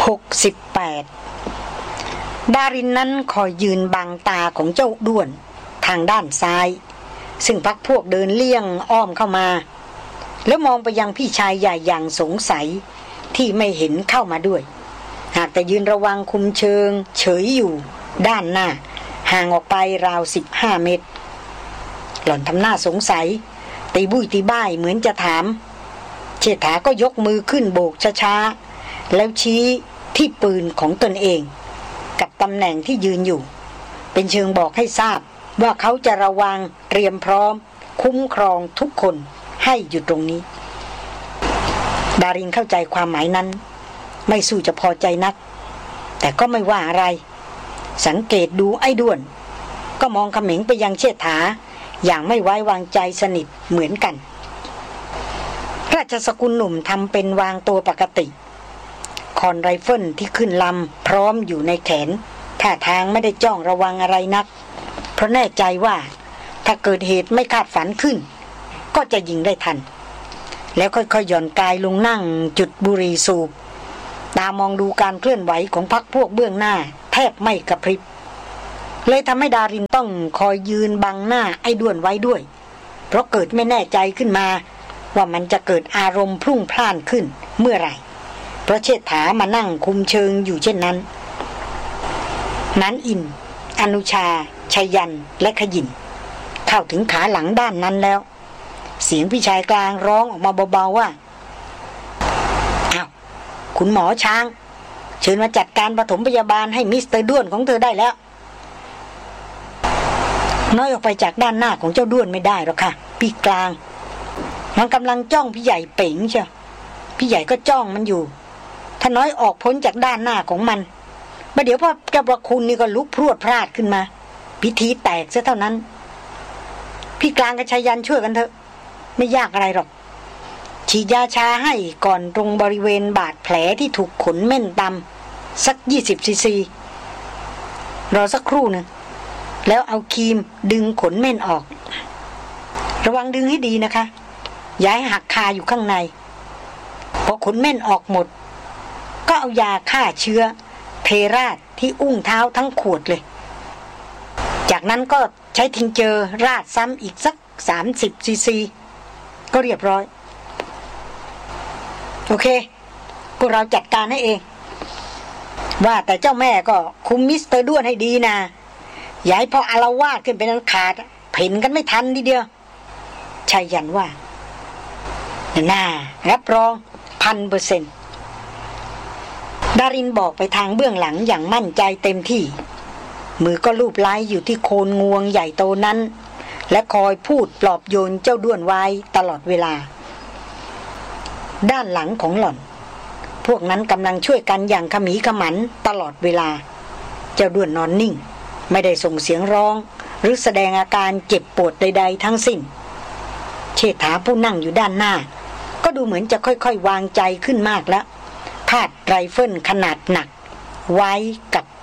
68ดารินนั้นคอยยืนบังตาของเจ้าด้วนทางด้านซ้ายซึ่งพรรคพวกเดินเลี่ยงอ้อมเข้ามาแล้วมองไปยังพี่ชายใหญ่อย่างสงสัยที่ไม่เห็นเข้ามาด้วยหากแต่ยืนระวังคุมเชิงเฉยอยู่ด้านหน้าห่างออกไปราว15 เมตรหล่อนทำหน้าสงสัยตีบุ้ยตีบ้ายเหมือนจะถามเชษฐาก็ยกมือขึ้นโบกช้าๆแล้วชี้ที่ปืนของตนเองกับตำแหน่งที่ยืนอยู่เป็นเชิงบอกให้ทราบว่าเขาจะระวังเตรียมพร้อมคุ้มครองทุกคนให้อยู่ตรงนี้ดารินเข้าใจความหมายนั้นไม่สู้จะพอใจนักแต่ก็ไม่ว่าอะไรสังเกตดูไอ้ด้วนก็มองเขม็งไปยังเชษฐาอย่างไม่ไว้วางใจสนิทเหมือนกันราชสกุลหนุ่มทำเป็นวางตัวปกติคอนไรเฟิลที่ขึ้นลำพร้อมอยู่ในแขนท่าทางไม่ได้จ้องระวังอะไรนักเพราะแน่ใจว่าถ้าเกิดเหตุไม่คาดฝันขึ้นก็จะยิงได้ทันแล้วค่อยๆหย่อนกายลงนั่งจุดบุหรี่สูบตามองดูการเคลื่อนไหวของพรรคพวกเบื้องหน้าแทบไม่กระพริบเลยทำให้ดารินต้องคอยยืนบังหน้าไอ้ด้วนไว้ด้วยเพราะเกิดไม่แน่ใจขึ้นมาว่ามันจะเกิดอารมณ์พรุ่งพล่านขึ้นเมื่อไหร่เพราะเชษฐามานั่งคุมเชิงอยู่เช่นนั้นนั้นอินอนุชาชัยยันและขยินเข้าถึงขาหลังด้านนั้นแล้วเสียงพี่ชายกลางร้องออกมาเบาๆว่าอ้าวคุณหมอช้างเชิญมาจัดการปฐมพยาบาลให้มิสเตอร์ด้วนของเธอได้แล้วน้อยออกไปจากด้านหน้าของเจ้าด้วนไม่ได้หรอกค่ะพี่กลางมันกำลังจ้องพี่ใหญ่เป๋งเชียวพี่ใหญ่ก็จ้องมันอยู่ถ้าน้อยออกพ้นจากด้านหน้าของมันมาเดี๋ยวพ่อเจ้าประคุณนี่ก็ลุกพรวดพราดขึ้นมาพิธีแตกซะเท่านั้นพี่กลางกับชายันช่วยกันเถอะไม่ยากอะไรหรอกฉีดยาชาให้ก่อนตรงบริเวณบาดแผลที่ถูกขนเม่นตำสัก20 ซีซีรอสักครู่นึงแล้วเอาครีมดึงขนเม่นออกระวังดึงให้ดีนะคะอย่าให้หักคาอยู่ข้างในพอขนเม่นออกหมดก็เอายาฆ่าเชื้อเทราดที่อุ้งเท้าทั้งขวดเลยจากนั้นก็ใช้ทิงเจอร์ราดซ้ำอีกสัก30 ซีซีก็เรียบร้อยโอเคพวกเราจัดการให้เองว่าแต่เจ้าแม่ก็คุมมิสเตอร์ด้วนให้ดีนะอย่าให้พออาละวาดขึ้นเป็นอันขาดเพ่นกันไม่ทันทีเดียวชัยยันว่าน่ารับรอง 1,000% ดารินบอกไปทางเบื้องหลังอย่างมั่นใจเต็มที่มือก็ลูบไล้อยู่ที่โคนงวงใหญ่โตนั้นและคอยพูดปลอบโยนเจ้าด้วนไว้ตลอดเวลาด้านหลังของหล่อนพวกนั้นกำลังช่วยกันอย่างขมีขมันตลอดเวลาเจ้าด้วนนอนนิ่งไม่ได้ส่งเสียงร้องหรือแสดงอาการเจ็บปวดใดๆทั้งสิ้นเชษฐาผู้นั่งอยู่ด้านหน้าก็ดูเหมือนจะค่อยๆวางใจขึ้นมากแล้วพาดไรเฟิลขนาดหนักไว้กับ